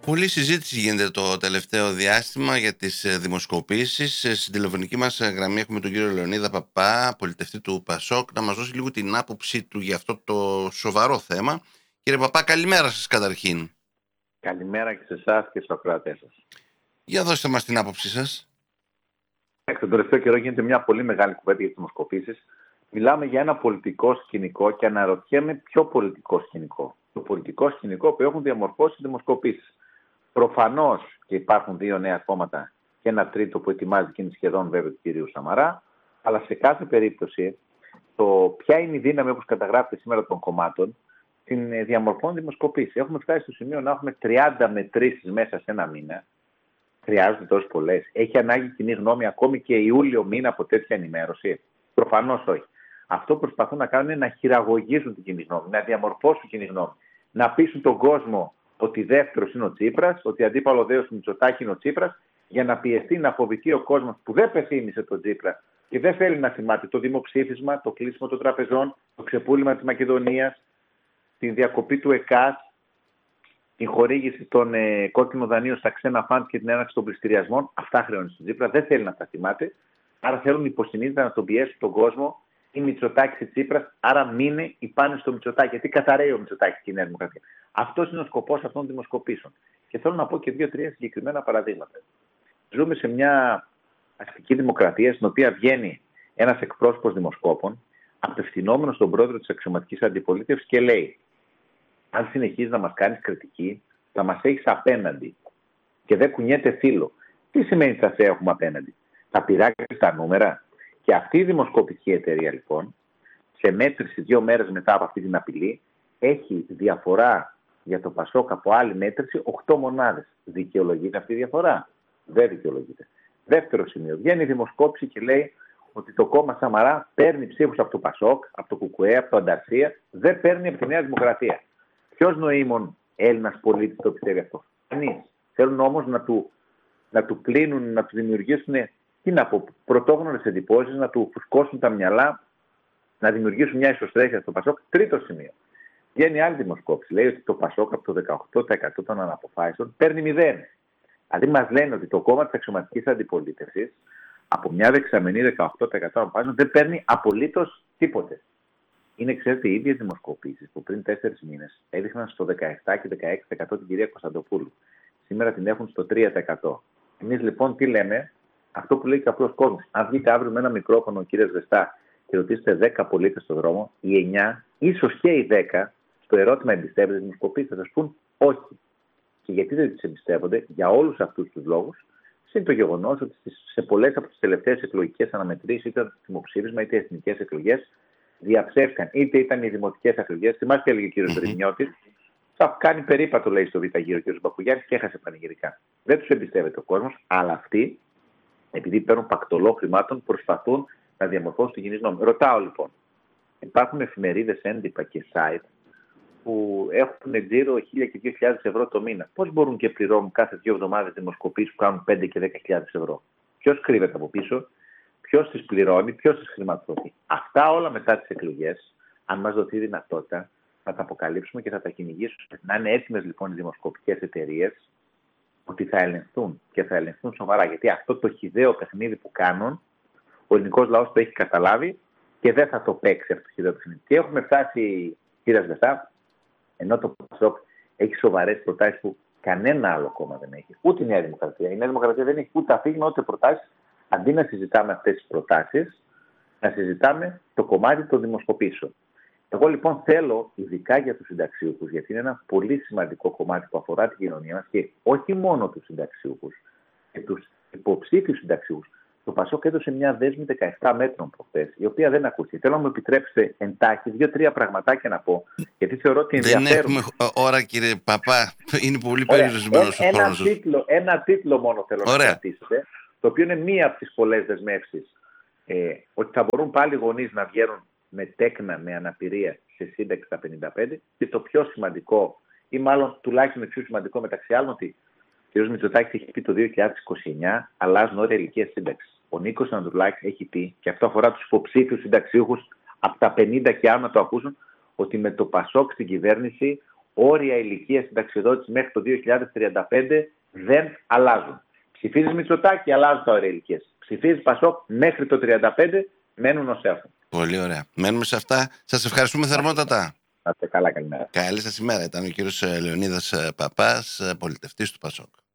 Πολλή συζήτηση γίνεται το τελευταίο διάστημα για τις δημοσκοπήσεις. Στην τηλεφωνική μας γραμμή έχουμε τον κύριο Λεωνίδα Παπά, πολιτευτή του ΠΑΣΟΚ, να μας δώσει λίγο την άποψή του για αυτό το σοβαρό θέμα. Κύριε Παπά, καλημέρα σας καταρχήν. Καλημέρα και σε εσάς και στους ακροατές σας. Για δώστε μας την άποψή σας. Τον τελευταίο καιρό γίνεται μια πολύ μεγάλη κουβέντα για τις δημοσκοπήσεις. Μιλάμε για ένα πολιτικό σκηνικό και αναρωτιέμαι ποιο πολιτικό σκηνικό. Το πολιτικό σκηνικό που έχουν διαμορφώσει δημοσκοπήσεις. Προφανώς και υπάρχουν δύο νέα κόμματα και ένα τρίτο που ετοιμάζει και είναι σχεδόν βέβαιο του κυρίου Σαμαρά, αλλά σε κάθε περίπτωση ποια είναι η δύναμη όπως καταγράφεται σήμερα των κομμάτων την διαμορφώνουν δημοσκοπήσεις. Έχουμε φτάσει στο σημείο να έχουμε 30 μετρήσεις μέσα σε ένα μήνα. Χρειάζονται τόσες πολλές. Έχει ανάγκη κοινή γνώμη ακόμη και Ιούλιο μήνα από τέτοια ενημέρωση? Προφανώς όχι. Αυτό που προσπαθούν να κάνουν είναι να χειραγωγήσουν την κοινή γνώμη, να διαμορφώσουν κοινή γνώμη, να πείσουν τον κόσμο ότι δεύτερος είναι ο Τσίπρας, ότι αντίπαλο δέος του Μητσοτάκη είναι ο Τσίπρας, για να πιεστεί, να φοβηθεί ο κόσμος που δεν πεθύμησε τον Τσίπρα και δεν θέλει να θυμάται το δημοψήφισμα, το κλείσιμο των τραπεζών, το ξεπούλημα της Μακεδονίας, την διακοπή του ΕΚΑΣ, την χορήγηση των κόκκινων δανείων στα ξένα φαντ και την έναρξη των πληστηριασμών. Αυτά χρεώνει στον Τσίπρα, δεν θέλει να τα θυμάται. Άρα θέλουν υποσυνείδητα να τον πιέσουν τον κόσμο. Η Μητσοτάκη ή Τσίπρας, άρα μείνε ή πάνε στο Μητσοτάκη. Γιατί καταραίει ο Μητσοτάκης και η Νέα Δημοκρατία. Αυτό είναι ο σκοπός αυτών των δημοσκοπήσεων. Και θέλω να πω και 2-3 συγκεκριμένα παραδείγματα. Ζούμε σε μια αστική δημοκρατία στην οποία βγαίνει ένας εκπρόσωπος δημοσκόπων, απευθυνόμενος στον πρόεδρο της αξιωματικής αντιπολίτευσης και λέει: αν συνεχίζεις να μας κάνεις κριτική, θα μας έχεις απέναντι. Και δεν κουνιέται φύλλο. Τι σημαίνει θα σε έχουμε απέναντι? Θα πειράξεις τα νούμερα? Και αυτή η δημοσκοπική εταιρεία λοιπόν, σε μέτρηση 2 μέρες μετά από αυτή την απειλή, έχει διαφορά για το ΠΑΣΟΚ από άλλη μέτρηση 8 μονάδες. Δικαιολογείται αυτή η διαφορά? Δεν δικαιολογείται. Δεύτερο σημείο, βγαίνει η δημοσκόπηση και λέει ότι το κόμμα Σαμαρά παίρνει ψήφους από το ΠΑΣΟΚ, από το ΚΚΕ, από το Ανταρσία, δεν παίρνει από τη Νέα Δημοκρατία. Ποιος νοήμων Έλληνας πολίτης το πιστεύει αυτό? Κανείς. Θέλουν όμως να του πλύνουν, να του δημιουργήσουν πρωτόγνωρες εντυπώσεις, να του φουσκώσουν τα μυαλά, να δημιουργήσουν μια ισοστρέφεια στο ΠΑΣΟΚ. Τρίτο σημείο. Βγαίνει άλλη δημοσκόπηση. Λέει ότι το ΠΑΣΟΚ από το 18% των αναποφάσεων παίρνει 0. Δηλαδή μας λένε ότι το κόμμα της αξιωματικής αντιπολίτευσης από μια δεξαμενή 18% αναποφάσεων δεν παίρνει απολύτως τίποτε. Είναι, ξέρετε, οι ίδιες δημοσκοπήσεις που πριν 4 μήνες έδειχναν στο 17 και 16% την κυρία Κωνσταντοπούλου. Σήμερα την έχουν στο 3%. Εμείς λοιπόν τι λέμε? Αυτό που λέει και απλός κόσμος. Αν βγείτε αύριο με ένα μικρόφωνο, κύριε Σβεστά, και ρωτήσετε 10 πολίτες στον δρόμο, οι 9, ίσως και οι 10, στο ερώτημα εμπιστεύονται τις δημοσκοπήσεις, θα σας πούν όχι. Και γιατί δεν τις εμπιστεύονται? Για όλους αυτούς τους λόγους. Είναι το γεγονός ότι σε πολλές από τις τελευταίες εκλογικές αναμετρήσεις, είτε δημοψήφισμα είτε εθνικές εκλογές, διαψεύτηκαν. Είτε ήταν οι δημοτικές εκλογές. Θυμάστε, έλεγε ο κύριος Ρημιώτης, θα κάνει περίπατο, λέει, στο Β' γύρο ο κύριος Μπακουγιάννης και έχασε πανηγυρικά. Δεν τους εμπιστεύεται ο κόσμος, αλλά αυτοί, επειδή παίρνουν πακτολό χρημάτων, προσπαθούν να διαμορφώσουν την κοινή γνώμη. Ρωτάω λοιπόν, υπάρχουν εφημερίδες, έντυπα και site που έχουν τζίρο 1.000 και 2.000 ευρώ το μήνα. Πώς μπορούν και πληρώνουν κάθε 2 εβδομάδες δημοσκοπήσεις που κάνουν 5 και 10.000 ευρώ? Ποιος κρύβεται από πίσω? Ποιος τις πληρώνει? Ποιος τις χρηματοδοτεί? Αυτά όλα μετά τις εκλογές, αν μας δοθεί δυνατότητα, θα τα αποκαλύψουμε και θα τα κυνηγήσουμε. Να είναι έτοιμες λοιπόν οι δημοσκοπικές εταιρείες, ότι θα ελεγχθούν και θα ελεγχθούν σοβαρά. Γιατί αυτό το χυδαίο παιχνίδι που κάνουν, ο ελληνικός λαός το έχει καταλάβει και δεν θα το παίξει αυτό το χυδαίο παιχνίδι. Και έχουμε φτάσει, κύριε Σβεστά, ενώ το ΠΑΣΟΚ έχει σοβαρές προτάσεις που κανένα άλλο κόμμα δεν έχει. Ούτε η Νέα Δημοκρατία. Η Νέα Δημοκρατία δεν έχει ούτε αφήγημα ούτε προτάσεις. Αντί να συζητάμε αυτές τις προτάσεις, να συζητάμε το κομμάτι των δημοσκοπήσεων. Εγώ λοιπόν θέλω, ειδικά για τους συνταξιούχους, γιατί είναι ένα πολύ σημαντικό κομμάτι που αφορά την κοινωνία μας και όχι μόνο τους συνταξιούχους, και τους υποψήφιους συνταξιούχους. Το ΠΑΣΟΚ έδωσε μια δέσμη 17 μέτρων προχθές, η οποία δεν ακούστηκε. Θέλω να μου επιτρέψετε εντάχει 2-3 πραγματάκια να πω, γιατί θεωρώ ότι ενδιαφέρον. Δεν έχουμε ώρα, κύριε Παπά. Είναι πολύ περιορισμένος ο χρόνος. Ένα τίτλο μόνο θέλω να κρατήσετε, το οποίο είναι μία από τις πολλές δεσμεύσεις. Ότι θα μπορούν πάλι οι γονείς να βγαίνουν με τέκνα, με αναπηρία σε σύνταξη στα 55. Και το πιο σημαντικό, ή μάλλον τουλάχιστον το πιο σημαντικό μεταξύ άλλων, ότι ο κ. Μητσοτάκης έχει πει το 2029 αλλάζουν όρια ηλικίας σύνταξης. Ο Νίκος Ανδρουλάκης έχει πει, και αυτό αφορά τους υποψήφιους συνταξιούχους από τα 50 και άνω να το ακούσουν, ότι με το ΠΑΣΟΚ στην κυβέρνηση όρια ηλικίας συνταξιοδότησης μέχρι το 2035 δεν αλλάζουν. Ψηφίζεις Μητσοτάκη, αλλάζουν τα όρια ηλικίας. Ψηφίζεις Πασόκ, μέχρι το 35 μένουν ως έχουν. Πολύ ωραία. Μένουμε σε αυτά. Σας ευχαριστούμε θερμότατα. Να είστε καλά, καλημέρα. Καλή σας ημέρα. Ήταν ο κύριος Λεωνίδας Παπάς, πολιτευτής του Πασόκ.